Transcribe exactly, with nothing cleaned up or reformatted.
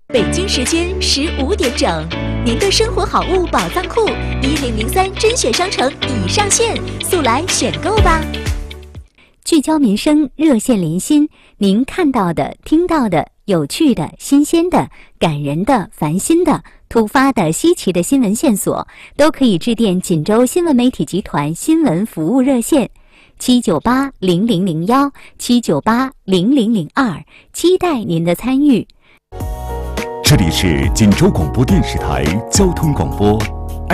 北京时间十五点整，您的生活好物宝藏库一零零三甄选商城已上线，速来选购吧！ 聚焦民生，热线临心，您看到的、听到的、有趣的、新鲜的、感人的、烦心的、突发的、稀奇的新闻线索，都可以致电锦州新闻媒体集团新闻服务热线七九八零零零幺七九八零零零二，期待您的参与。 这里是锦州广播电视台交通广播